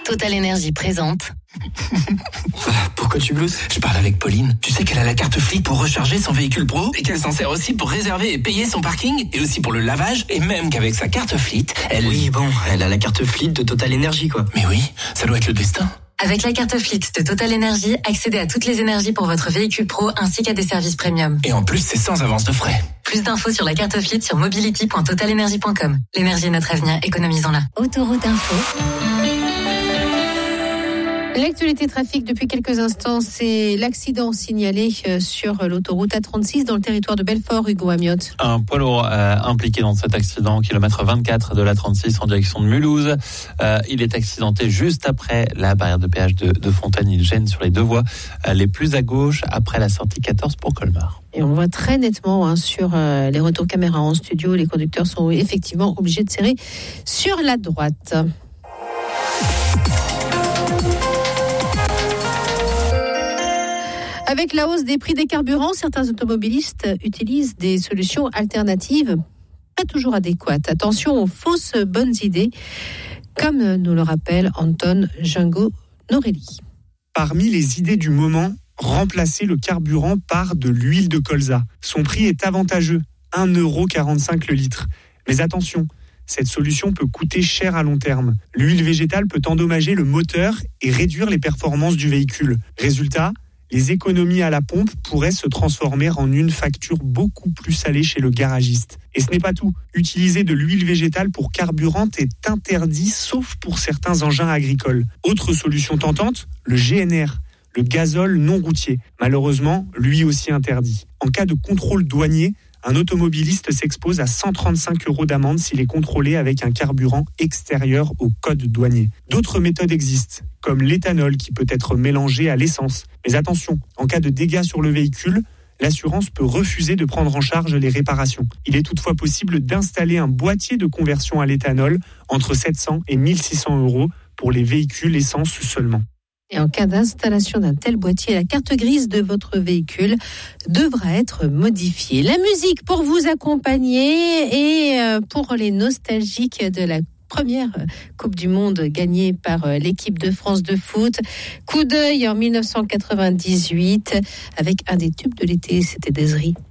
Total Energy présente. Pourquoi tu glousses ? Je parle avec Pauline. Tu sais qu'elle a la carte Fleet pour recharger son véhicule pro et qu'elle s'en sert aussi pour réserver et payer son parking et aussi pour le lavage et même qu'avec sa carte Fleet, elle... Oui, bon, elle a la carte Fleet de Total Energy, quoi. Mais oui, ça doit être le destin. Avec la carte Fleet de Total Energy, accédez à toutes les énergies pour votre véhicule pro ainsi qu'à des services premium. Et en plus, c'est sans avance de frais. Plus d'infos sur la carte Fleet sur mobility.totalenergy.com. L'énergie est notre avenir, économisons-la. Autoroute Info. L'actualité trafic depuis quelques instants, c'est l'accident signalé sur l'autoroute A36 dans le territoire de Belfort, Hugo Amiotte. Un poids lourd impliqué dans cet accident, kilomètre 24 de l'A36 en direction de Mulhouse. Il est accidenté juste après la barrière de péage de Fontaine. Il gêne sur les deux voies les plus à gauche après la sortie 14 pour Colmar. Et on voit très nettement sur les retours caméra en studio, les conducteurs sont effectivement obligés de serrer sur la droite. Avec la hausse des prix des carburants, certains automobilistes utilisent des solutions alternatives pas toujours adéquates. Attention aux fausses bonnes idées, comme nous le rappelle Anton Jungo-Norelli. Parmi les idées du moment, remplacer le carburant par de l'huile de colza. Son prix est avantageux, 1,45€ le litre. Mais attention, cette solution peut coûter cher à long terme. L'huile végétale peut endommager le moteur et réduire les performances du véhicule. Résultat, les économies à la pompe pourraient se transformer en une facture beaucoup plus salée chez le garagiste. Et ce n'est pas tout. Utiliser de l'huile végétale pour carburant est interdit, sauf pour certains engins agricoles. Autre solution tentante, le GNR, le gazole non routier. Malheureusement, lui aussi interdit. En cas de contrôle douanier, un automobiliste s'expose à 135€ d'amende s'il est contrôlé avec un carburant extérieur au code douanier. D'autres méthodes existent, comme l'éthanol qui peut être mélangé à l'essence. Mais attention, en cas de dégâts sur le véhicule, l'assurance peut refuser de prendre en charge les réparations. Il est toutefois possible d'installer un boîtier de conversion à l'éthanol entre 700 et 1600€ pour les véhicules essence seulement. Et en cas d'installation d'un tel boîtier, la carte grise de votre véhicule devra être modifiée. La musique pour vous accompagner et pour les nostalgiques de la première Coupe du Monde gagnée par l'équipe de France de foot. Coup d'œil en 1998 avec un des tubes de l'été, c'était Desri.